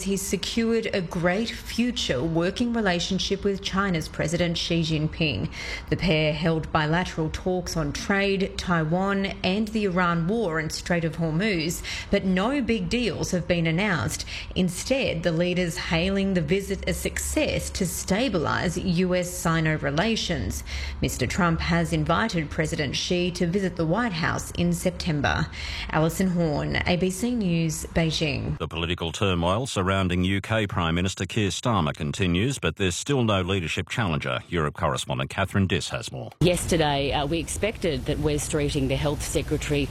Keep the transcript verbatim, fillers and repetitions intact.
says he's secured a great future working relationship with China's President Xi Jinping. The pair held bilateral talks on trade, Taiwan and the Iran war and Strait of Hormuz, but no big deals have been announced. Instead, the leaders hailing the visit a success to stabilise U S-Sino relations. Mister Trump has invited President Xi to visit the White House in September. Alison Horn, A B C News, Beijing. The political turmoil surrounding U K Prime Minister Keir Starmer continues, but there's still no leadership challenger. Europe correspondent Catherine Diss has more. Yesterday, uh, we expected that Wes Streeting, the Health Secretary,